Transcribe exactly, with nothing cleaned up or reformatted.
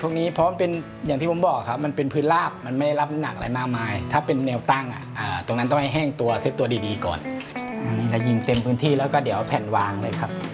พวกนี้เพราะมันเป็นอย่างที่ผมบอกครับมันเป็นพื้นราบมันไม่รับน้ำหนักอะไรมากมายถ้าเป็นแนวตั้งอ่ะตรงนั้นต้องให้แห้งตัวเซตตัวดีๆก่อนอันนี้เรายิงเต็มพื้นที่แล้วก็เดี๋ยวแผ่นวางเลยครับ